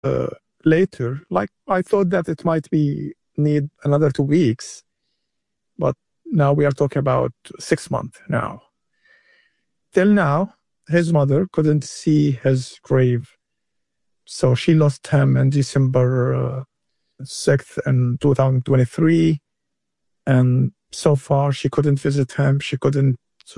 later, like I thought that it might need another 2 weeks, but now we are talking about 6 months now. Till now, his mother couldn't see his grave. So she lost him in December 6th in 2023. And so far, she couldn't visit him. She couldn't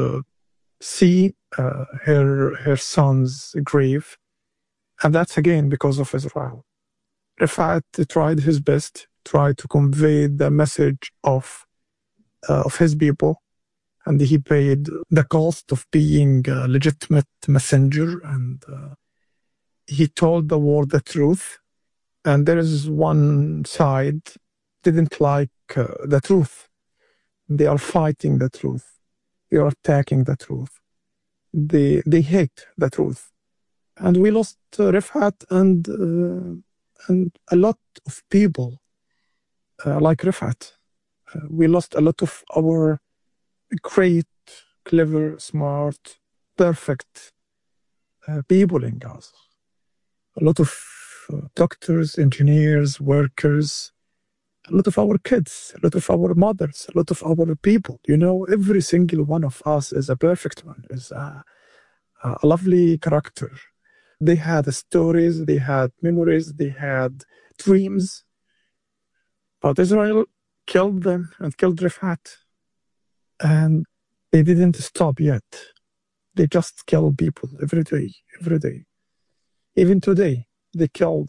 see her son's grave. And that's again because of Israel. Rifat tried his best, tried to convey the message of his people, and he paid the cost of being a legitimate messenger, and he told the world the truth. And there is one side didn't like the truth. They are fighting the truth. They are attacking the truth. They hate the truth. And we lost Rifat and a lot of people like Rifat. We lost a lot of our great, clever, smart, perfect people in Gaza. A lot of doctors, engineers, workers, a lot of our kids, a lot of our mothers, a lot of our people. You know, every single one of us is a perfect one, is a lovely character. They had stories, they had memories, they had dreams. But Israel killed them and killed Rifat. And they didn't stop yet. They just kill people every day, every day. Even today, they killed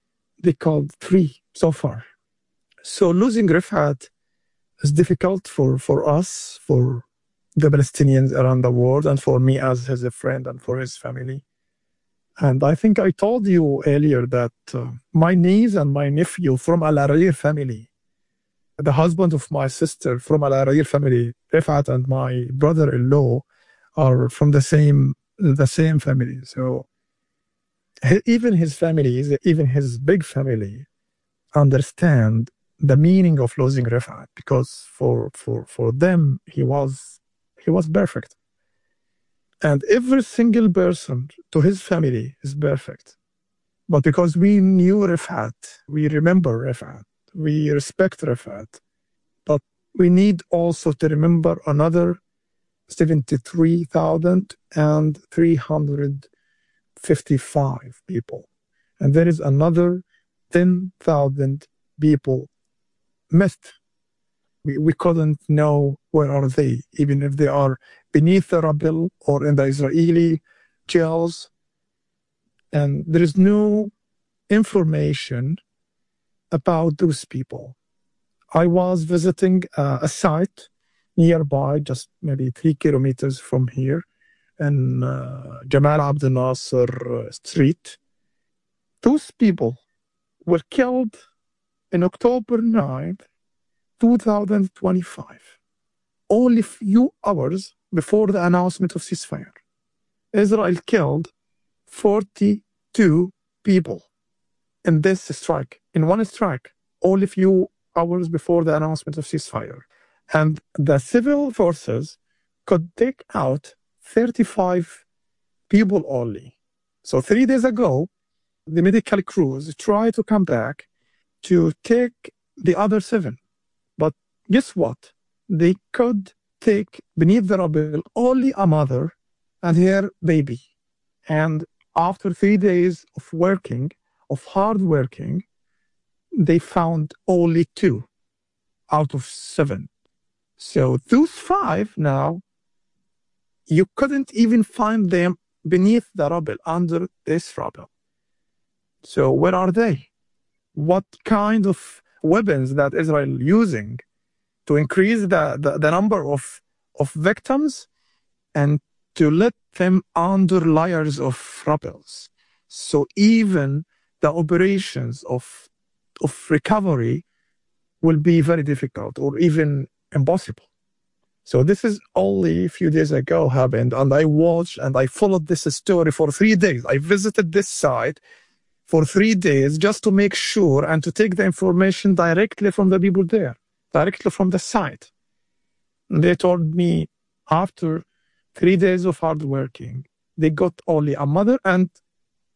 3 so far. So losing Rifat is difficult for us, for the Palestinians around the world, and for me as his friend and for his family. And I think I told you earlier that my niece and my nephew from Al Arair family, the husband of my sister from Al Arair family, Rifat, and my brother-in-law are from the same family. So even his family, even his big family, understand the meaning of losing Rifat, because for them he was perfect. And every single person to his family is perfect. But because we knew Rifat, we remember Rifat, we respect Rifat, but we need also to remember another 73,355 people. And there is another 10,000 people missed. We couldn't know where are they, even if they are beneath the rubble or in the Israeli jails. And there is no information about those people. I was visiting a site nearby, just maybe 3 kilometers from here, in Jamal Abdel Nasser Street. Those people were killed in October 9th, 2025, only few hours before the announcement of ceasefire. Israel killed 42 people in this strike, in one strike, only few hours before the announcement of ceasefire. And the civil forces could take out 35 people only. So 3 days ago, the medical crews tried to come back to take the other 7. But guess what? They could take beneath the rubble only a mother and her baby. And after 3 days of hard working, they found only 2 out of 7. So those 5 now, you couldn't even find them beneath the rubble, under this rubble. So where are they? What kind of weapons that Israel using to increase the number of victims and to let them under layers of rubbles? So even the operations of recovery will be very difficult or even impossible. So this is only a few days ago happened, and I watched and I followed this story for 3 days. I visited this site for 3 days just to make sure and to take the information directly from the people there, directly from the site. And they told me after 3 days of hard working, they got only a mother and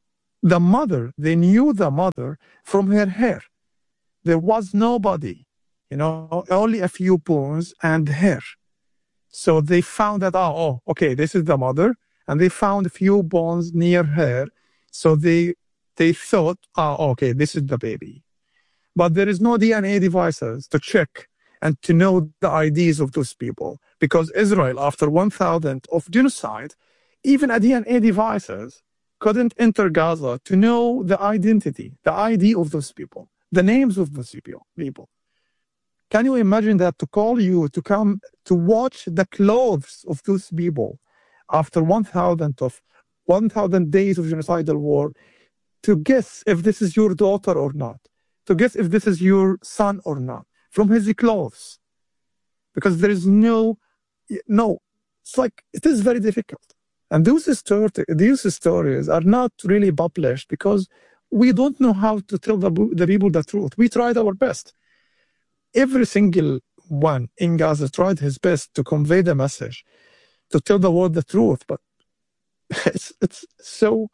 The mother, they knew the mother from her hair. There was nobody, only a few bones and hair. So they found that, okay, this is the mother, and they found a few bones near her. So they thought, okay, this is the baby. But there is no DNA devices to check and to know the IDs of those people. Because Israel, after 1,000 of genocide, even a DNA devices couldn't enter Gaza to know the identity, the ID of those people, the names of those people. Can you imagine that, to call you to come to watch the clothes of those people after 1,000 days of genocidal war, to guess if this is your daughter or not, to guess if this is your son or not, from his clothes? Because there is no, it's like, it is very difficult. And these stories are not really published because we don't know how to tell the people the truth. We tried our best. Every single one in Gaza tried his best to convey the message, to tell the world the truth. But it's so,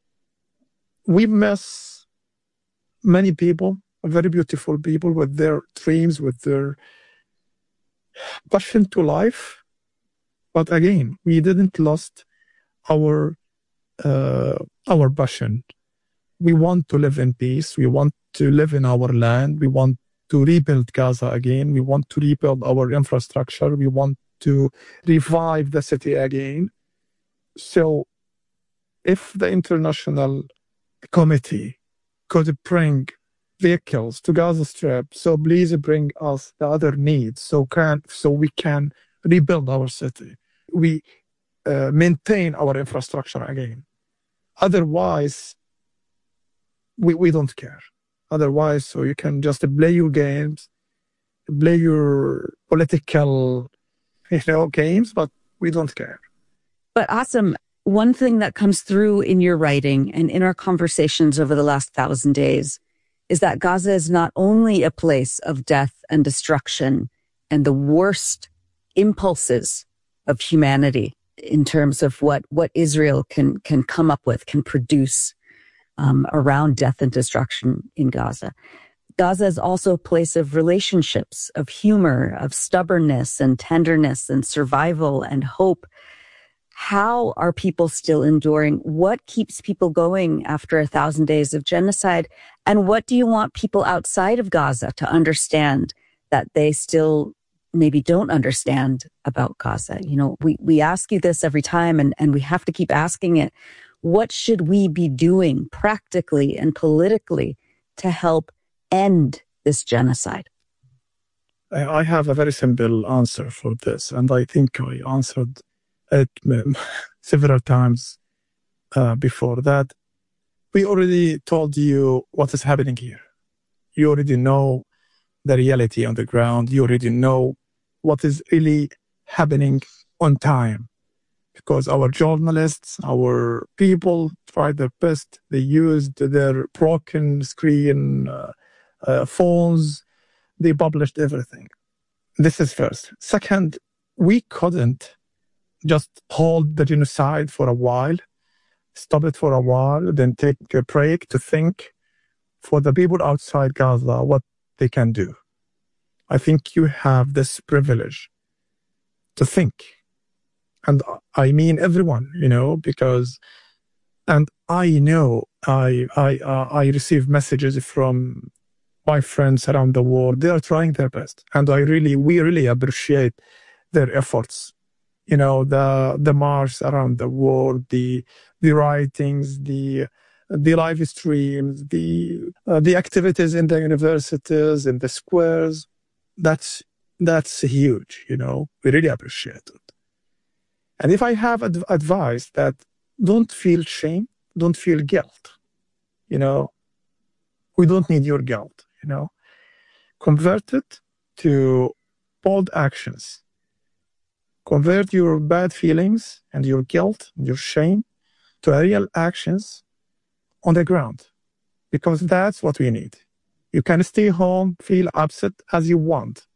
we miss many people, very beautiful people with their dreams, with their passion to life. But again, we didn't lost our passion. We want to live in peace. We want to live in our land. We want to rebuild Gaza again. We want to rebuild our infrastructure. We want to revive the city again. So if the international committee could bring vehicles to Gaza Strip, so please bring us the other needs so we can rebuild our city. We maintain our infrastructure again. Otherwise, we don't care. Otherwise, so you can just play your games, play your political, games, but we don't care. But Asim, one thing that comes through in your writing and in our conversations over the last 1,000 days is that Gaza is not only a place of death and destruction and the worst impulses of humanity in terms of what Israel can come up with, can produce around death and destruction in Gaza. Gaza is also a place of relationships, of humor, of stubbornness and tenderness and survival and hope. How are people still enduring? What keeps people going after 1,000 days of genocide? And what do you want people outside of Gaza to understand that they still maybe don't understand about Gaza? We ask you this every time, and we have to keep asking it. What should we be doing practically and politically to help end this genocide? I have a very simple answer for this, and I think I answered it several times before that. We already told you what is happening here. You already know the reality on the ground. You already know what is really happening on time. Because our journalists, our people tried their best. They used their broken screen phones. They published everything. This is first. Second, we couldn't just hold the genocide for a while, stop it for a while, then take a break to think for the people outside Gaza what they can do. I think you have this privilege to think. And I mean everyone, because, and I know I receive messages from my friends around the world. They are trying their best, and we really appreciate their efforts. The march around the world, the writings, the live streams, the activities in the universities, in the squares. That's huge. We really appreciate it. And if I have advice that don't feel shame, don't feel guilt, we don't need your guilt, Convert it to bold actions. Convert your bad feelings and your guilt and your shame to real actions on the ground, because that's what we need. You can stay home, feel upset as you want,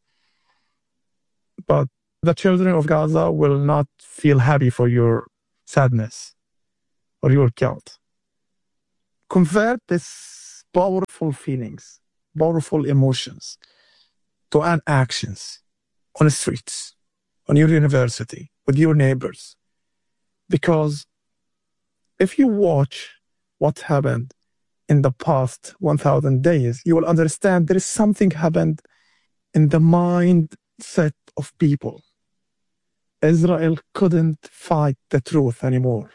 but the children of Gaza will not feel happy for your sadness or your guilt. convert these powerful feelings, powerful emotions to an actions on the streets, on your university, with your neighbors. Because if you watch what happened in the past 1,000 days, you will understand there is something happened in the mindset of people. Israel couldn't fight the truth anymore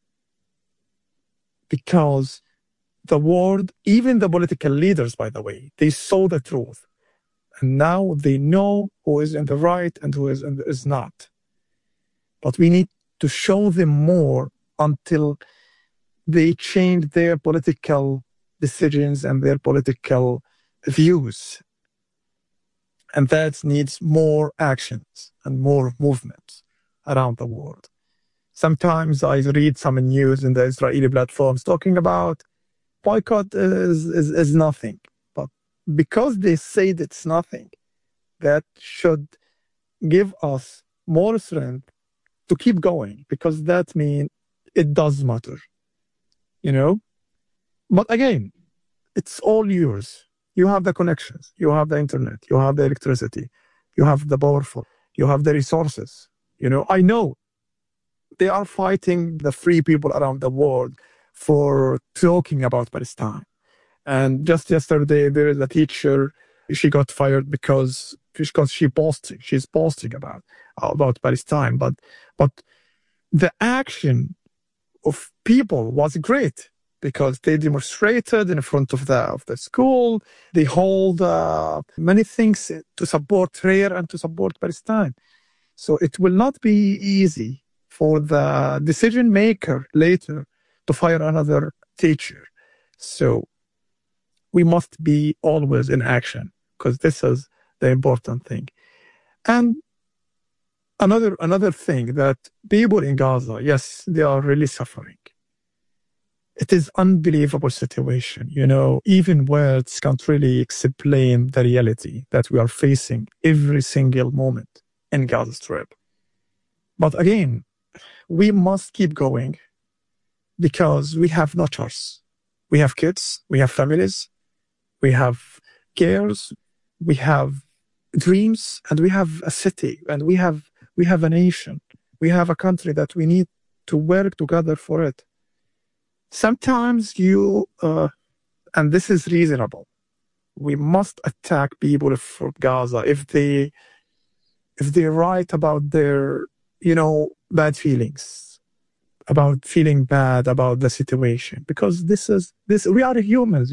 because the world, even the political leaders, by the way, they saw the truth. And now they know who is in the right and who is not. But we need to show them more until they change their political decisions and their political views. And that needs more actions and more movements around the world. Sometimes I read some news in the Israeli platforms talking about boycott is nothing. But because they say it's nothing, that should give us more strength to keep going, because that means it does matter, you know? But again, it's all yours. You have the connections, you have the internet, you have the electricity, you have the powerful, you have the resources. You know, I know they are fighting the free people around the world for talking about Palestine. And just yesterday, there is a teacher, she got fired because she's posting about Palestine. But the action of people was great, because they demonstrated in front of the school. They hold many things to support prayer and to support Palestine. So it will not be easy for the decision maker later to fire another teacher. So we must be always in action, because this is the important thing. And another thing, that people in Gaza, yes, they are really suffering. It is unbelievable situation. You know, even words can't really explain the reality that we are facing every single moment in Gaza Strip. But again, we must keep going, because we have no choice. We have kids, we have families, we have cares, we have dreams, and we have a city, and we have a nation. We have a country that we need to work together for it. Sometimes and this is reasonable, we must attack people from Gaza if they write about their, bad feelings, about feeling bad about the situation, because we are humans,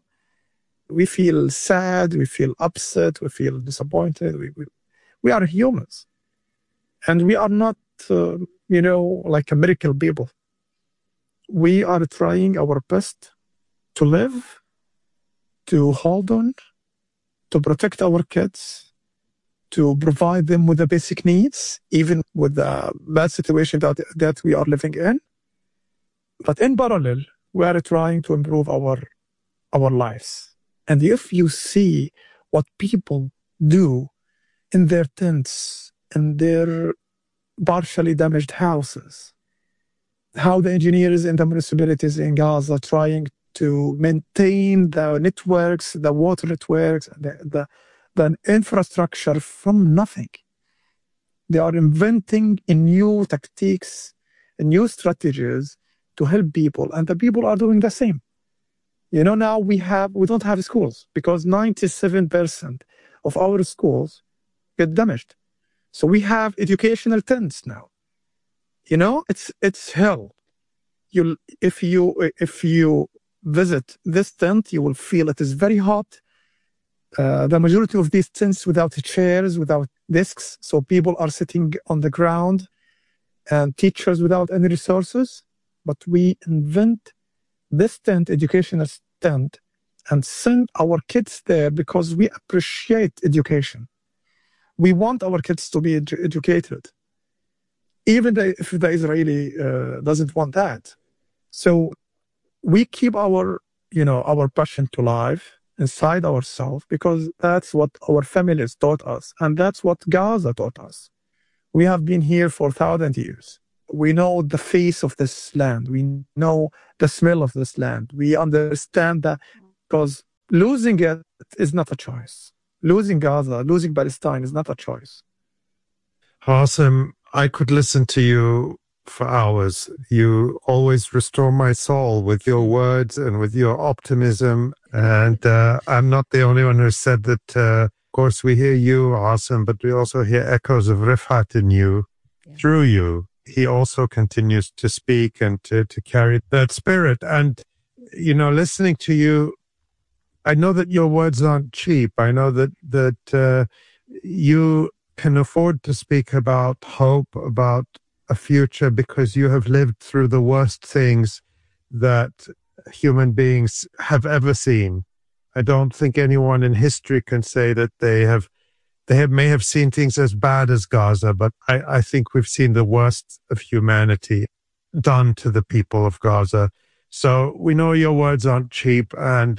we feel sad, we feel upset, we feel disappointed. We are humans, and we are not, like a miracle people. We are trying our best to live, to hold on, to protect our kids, to provide them with the basic needs, even with the bad situation that we are living in. But in parallel, we are trying to improve our lives. And if you see what people do in their tents, in their partially damaged houses, how the engineers in the municipalities in Gaza trying to maintain the networks, the water networks, the infrastructure from nothing. They are inventing new tactics and new strategies to help people, and the people are doing the same. Now we don't have schools, because 97% of our schools get damaged. So we have educational tents now. It's hell. If you visit this tent, you will feel it is very hot. The majority of these tents without chairs, without desks, so people are sitting on the ground, and teachers without any resources. But we invent this tent, educational tent, and send our kids there because we appreciate education. We want our kids to be educated, even if the Israeli doesn't want that. So we keep our passion to life inside ourselves, because that's what our families taught us, and that's what Gaza taught us. We have been here for 1,000 years. We know the face of this land. We know the smell of this land. We understand that because losing it is not a choice. Losing Gaza, losing Palestine is not a choice. Awesome. I could listen to you for hours. You always restore my soul with your words and with your optimism. And I'm not the only one who said that, of course, we hear you, Asim, but we also hear echoes of Rifat in you, through you. He also continues to speak and to carry that spirit. And, listening to you, I know that your words aren't cheap. I know that you can afford to speak about hope, about a future, because you have lived through the worst things that human beings have ever seen. I don't think anyone in history can say that they may have seen things as bad as Gaza, but I think we've seen the worst of humanity done to the people of Gaza. So we know your words aren't cheap, and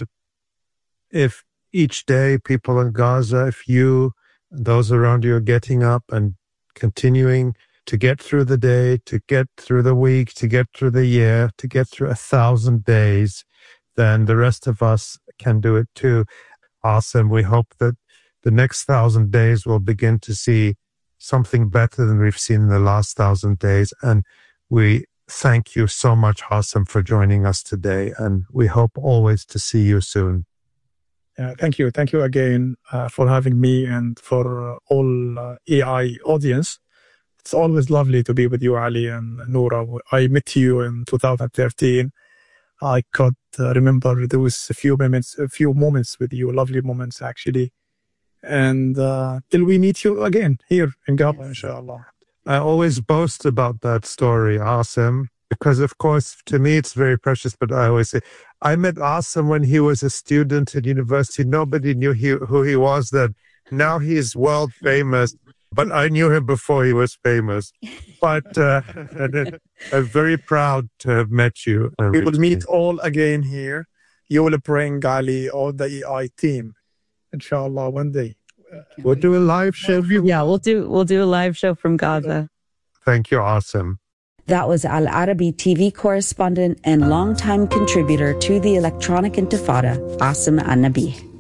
if each day people in Gaza, if you and those around you are getting up and continuing to get through the day, to get through the week, to get through the year, to get through 1,000 days, then the rest of us can do it too. Awesome. We hope that the next 1,000 days will begin to see something better than we've seen in the last 1,000 days. And we thank you so much, Asim, for joining us today. And we hope always to see you soon. Thank you. Thank you again for having me and for all AI audience. It's always lovely to be with you, Ali and Noura. I met you in 2013. I could remember there was a few moments with you, lovely moments actually. And till we meet you again here in Gaza, inshallah. I always boast about that story, Asim, because of course, to me, it's very precious, but I always say, I met Asim when he was a student at university. Nobody knew who he was then. Now he is world famous, but I knew him before he was famous. But I'm very proud to have met you. We will meet all again here. You will bring Ali, all the EI team, inshallah, one day. We'll do a live show. Yeah, we'll do a live show from Gaza. Thank you, Asim. That was Al Arabi TV correspondent and longtime contributor to the Electronic Intifada, Asim Al-Nabih.